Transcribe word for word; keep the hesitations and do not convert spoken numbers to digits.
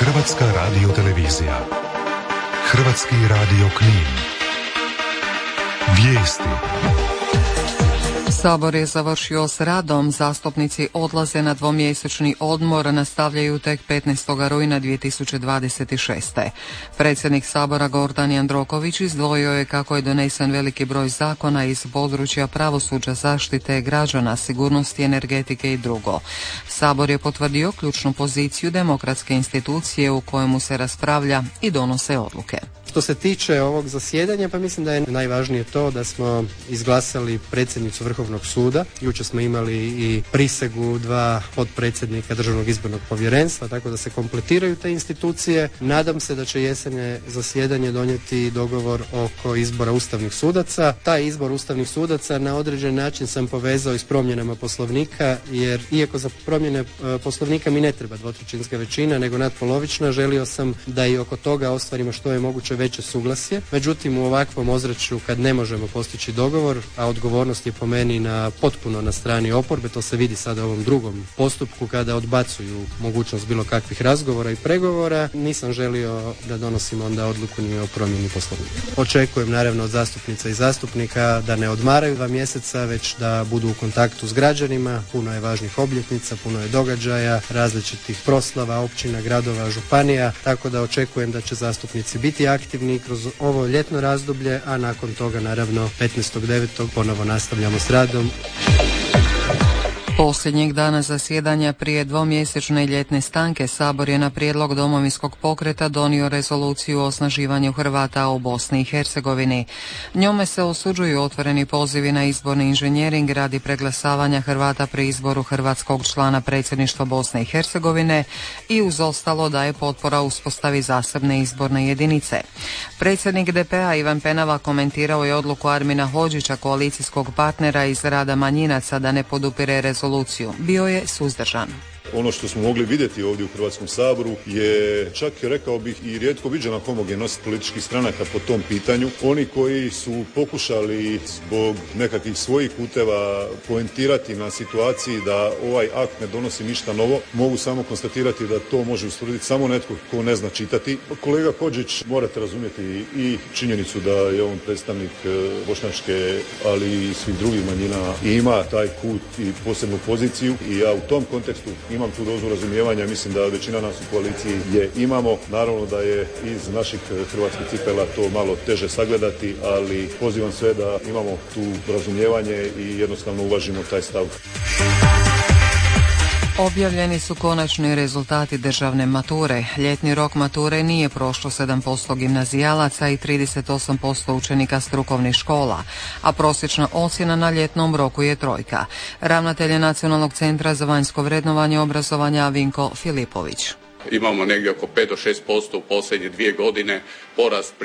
Hrvatska radiotelevizija. Hrvatski radio Knin. Vijesti. Sabor je završio s radom, zastupnici odlaze na dvomjesečni odmor, nastavljaju tek petnaestog rujna dvije tisuće dvadeset šeste. Predsjednik Sabora Gordan Jandroković izdvojio je kako je donesen veliki broj zakona iz područja pravosuđa, zaštite građana, sigurnosti, energetike i drugo. Sabor je potvrdio ključnu poziciju demokratske institucije u kojemu se raspravlja i donose odluke. Što se tiče ovog zasjedanja, pa mislim da je najvažnije to da smo izglasali predsjednicu Vrhovnog suda. Jučer smo imali i prisegu dva potpredsjednika Državnog izbornog povjerenstva, tako da se kompletiraju te institucije. Nadam se da će jesenje zasjedanje donijeti dogovor oko izbora ustavnih sudaca. Taj izbor ustavnih sudaca na određen način sam povezao i s promjenama Poslovnika, jer iako za promjene Poslovnika mi ne treba dvotrećinska većina, nego nadpolovična, želio sam da i oko toga ostvarimo što je moguće veće suglasje. Međutim, u ovakvom ozračju kad ne možemo postići dogovor, a odgovornost je po meni na potpuno na strani oporbe, to se vidi sada u ovom drugom postupku kada odbacuju mogućnost bilo kakvih razgovora i pregovora, nisam želio da donosim onda odluku ni o promjeni Poslovnika. Očekujem naravno od zastupnica i zastupnika da ne odmaraju dva mjeseca, već da budu u kontaktu s građanima. Puno je važnih obljetnica, puno je događaja, različitih proslava, općina, gradova, županija, tako da očekujem da će zastupnici biti aktivni kroz ovo ljetno razdoblje, a nakon toga naravno petnaestog devetog ponovo nastavljamo s radom. Posljednjeg dana zasjedanja prije dvomjesečne ljetne stanke Sabor je na prijedlog Domovinskog pokreta donio rezoluciju o osnaživanju Hrvata u Bosni i Hercegovini. Njome se osuđuju otvoreni pozivi na izborni inženjering radi preglasavanja Hrvata pri izboru hrvatskog člana predsjedništva Bosne i Hercegovine i uz ostalo daje potpora uspostavi zasebne izborne jedinice. Predsjednik D P A Ivan Penava komentirao je odluku Armina Hodžića, koalicijskog partnera iz rada manjinaca, da ne podupire rezoluciju. Bio je suzdržan. Ono što smo mogli vidjeti ovdje u Hrvatskom saboru je, čak rekao bih, i rijetko viđena homogenost političkih stranaka po tom pitanju. Oni koji su pokušali zbog nekakvih svojih puteva poentirati na situaciji da ovaj akt ne donosi ništa novo, mogu samo konstatirati da to može ustvrditi samo netko ko ne zna čitati. Kolega Hodžić, morate razumjeti i činjenicu da je on predstavnik bošnjačke, ali i svih drugih manjina i ima taj kut i posebnu poziciju, i ja u tom kontekstu imam tu dozu razumijevanja, mislim da većina nas u koaliciji je imamo. Naravno da je iz naših hrvatskih cipela to malo teže sagledati, ali pozivam sve da imamo tu razumijevanje i jednostavno uvažimo taj stav. Objavljeni su konačni rezultati državne mature. Ljetni rok mature nije prošlo sedam posto gimnazijalaca i trideset osam posto učenika strukovnih škola, a prosječna ocjena na ljetnom roku je trojka. Ravnatelj je Nacionalnog centra za vanjsko vrednovanje obrazovanja Vinko Filipović. Imamo negdje oko pet do šest posto u posljednje dvije godine porast